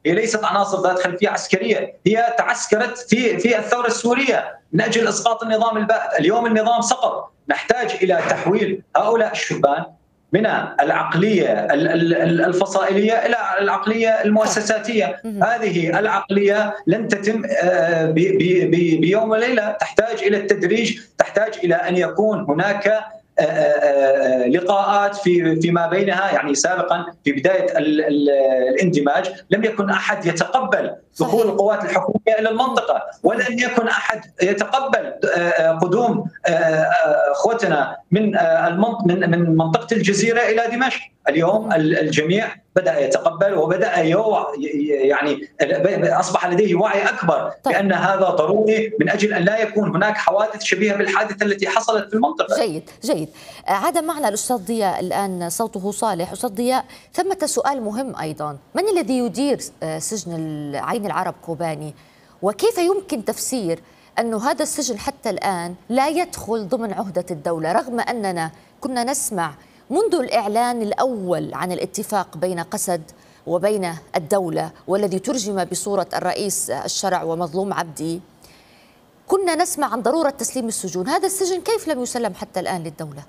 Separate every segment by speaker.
Speaker 1: هي ليست عناصر ذات خلفيه عسكريه، هي تعسكرت في الثوره السوريه من اجل اسقاط النظام البائد. اليوم النظام سقط، نحتاج الى تحويل هؤلاء الشبان من العقليه الفصائليه الى العقليه المؤسساتيه. هذه العقليه لن تتم بيوم وليله، تحتاج الى التدريج، تحتاج الى ان يكون هناك لقاءات فيما بينها. يعني سابقا في بدايه الاندماج لم يكن احد يتقبل دخول القوات الحكوميه الى المنطقه، ولن يكن احد يتقبل قدوم اخوتنا من منطقه الجزيره الى دمشق. اليوم الجميع بدأ يتقبل وبدأ يعني أصبح لديه وعي أكبر بأن هذا ضروري من أجل أن لا يكون هناك حوادث شبيهة بالحادثة التي حصلت في المنطقة.
Speaker 2: جيد. عاد معنا الأستاذ ضياء الآن، صوته صالح. أستاذ ضياء، ثمة سؤال مهم أيضا: من الذي يدير سجن عين العرب كوباني؟ وكيف يمكن تفسير أن هذا السجن حتى الآن لا يدخل ضمن عهدة الدولة، رغم أننا كنا نسمع منذ الإعلان الأول عن الاتفاق بين قسد وبين الدولة، والذي ترجم بصورة الرئيس الشرع ومظلوم عبدي، كنا نسمع عن ضرورة تسليم السجون. هذا السجن كيف لم يسلم حتى الآن للدولة؟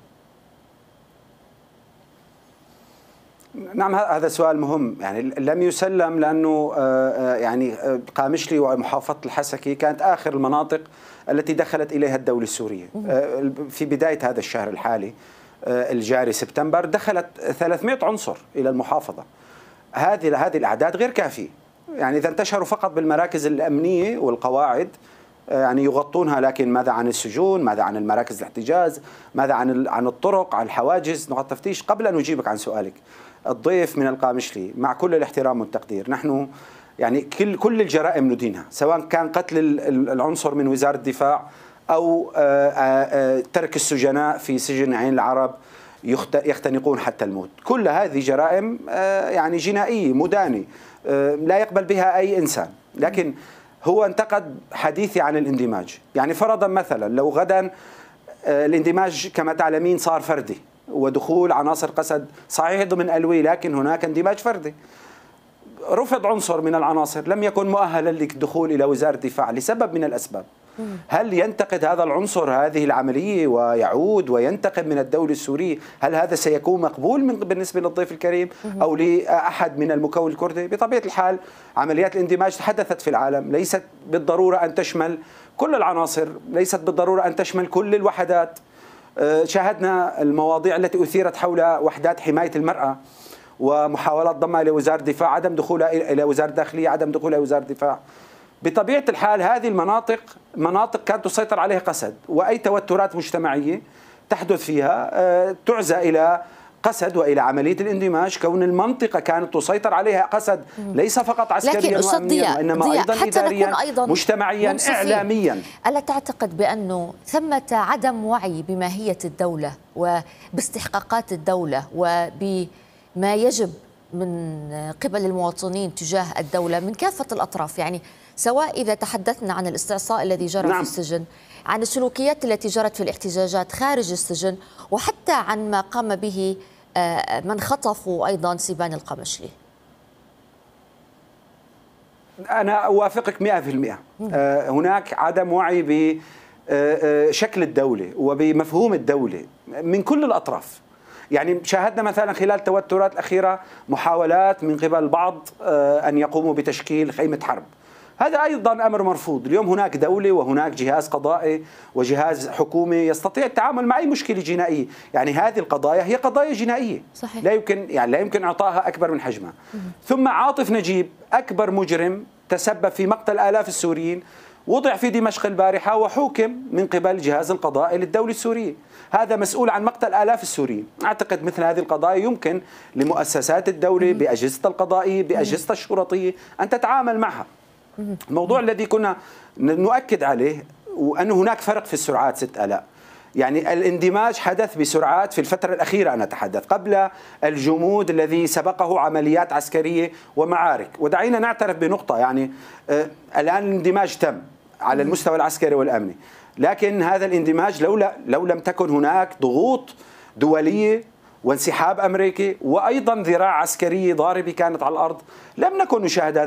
Speaker 3: نعم، هذا سؤال مهم. يعني لم يسلم لأنه يعني قامشلي ومحافظة الحسكة كانت آخر المناطق التي دخلت إليها الدولة السورية. في بداية هذا الشهر الحالي الجاري سبتمبر دخلت 300 عنصر إلى المحافظة. هذه الأعداد غير كافية. يعني إذا انتشروا فقط بالمراكز الأمنية والقواعد يعني يغطونها، لكن ماذا عن السجون؟ ماذا عن المراكز الاحتجاز؟ ماذا عن الطرق، عن الحواجز، نقاط تفتيش؟ قبل أن أجيبك عن سؤالك، الضيف من القامشلي مع كل الاحترام والتقدير، نحن يعني كل الجرائم ندينها، سواء كان قتل العنصر من وزارة الدفاع أو ترك السجناء في سجن عين العرب يختنقون حتى الموت. كل هذه جرائم يعني جنائية مدانة لا يقبل بها أي إنسان. لكن هو انتقد حديثي عن الاندماج. يعني فرضا مثلا لو غدا الاندماج كما تعلمين صار فردي ودخول عناصر قسد صحيح ضمن ألوي، لكن هناك اندماج فردي، رفض عنصر من العناصر لم يكن مؤهلا للدخول إلى وزارة الدفاع لسبب من الأسباب، هل ينتقد هذا العنصر هذه العملية ويعود وينتقم من الدولة السورية؟ هل هذا سيكون مقبول بالنسبة للضيف الكريم أو لأحد من المكون الكردي؟ بطبيعة الحال عمليات الاندماج حدثت في العالم، ليست بالضرورة أن تشمل كل العناصر، ليست بالضرورة أن تشمل كل الوحدات. شاهدنا المواضيع التي أثيرت حول وحدات حماية المرأة ومحاولات ضمها إلى وزارة الدفاع، عدم دخولها إلى وزارة الداخلية، عدم دخولها إلى وزارة الدفاع. بطبيعة الحال هذه المناطق كانت تسيطر عليها قسد، وأي توترات مجتمعية تحدث فيها تعزى إلى قسد وإلى عملية الاندماج، كون المنطقة كانت تسيطر عليها قسد ليس فقط عسكريا وأمنيا وإنما أيضا إداريا مجتمعيا إعلاميا.
Speaker 2: ألا تعتقد بأنه ثمة عدم وعي بماهية الدولة وباستحقاقات الدولة وبما يجب من قبل المواطنين تجاه الدولة من كافة الأطراف؟ يعني سواء إذا تحدثنا عن الاستعصاء الذي جرى في السجن، عن السلوكيات التي جرت في الاحتجاجات خارج السجن، وحتى عن ما قام به من خطفوا أيضا سيبان القامشلي.
Speaker 3: أنا أوافقك 100%. هناك عدم وعي بشكل الدولة وبمفهوم الدولة من كل الأطراف. يعني شاهدنا مثلا خلال التوترات الأخيرة محاولات من قبل البعض أن يقوموا بتشكيل خيمة حرب، هذا أيضا أمر مرفوض. اليوم هناك دولة وهناك جهاز قضائي وجهاز حكومي يستطيع التعامل مع أي مشكلة جنائية. يعني هذه القضايا هي قضايا جنائية صحيح. لا يمكن إعطائها أكبر من حجمها. ثم عاطف نجيب أكبر مجرم تسبب في مقتل آلاف السوريين وضع في دمشق البارحة وحوكم من قبل الجهاز القضائي للدولة السورية، هذا مسؤول عن مقتل آلاف السوريين. أعتقد مثل هذه القضايا يمكن لمؤسسات الدولة بأجهزة القضائية بأجهزة الشرطية أن تتعامل معها. الموضوع الذي كنا نؤكد عليه وأن هناك فرق في السرعات ست آلاء. يعني الاندماج حدث بسرعات في الفترة الأخيرة، أنا أتحدث قبل الجمود الذي سبقه عمليات عسكرية ومعارك. ودعينا نعترف بنقطة، يعني الآن الاندماج تم على المستوى العسكري والأمني، لكن هذا الاندماج لو لم تكن هناك ضغوط دولية وانسحاب أمريكي وأيضا ذراع عسكرية ضاربة كانت على الأرض لم نكن نشاهد هذا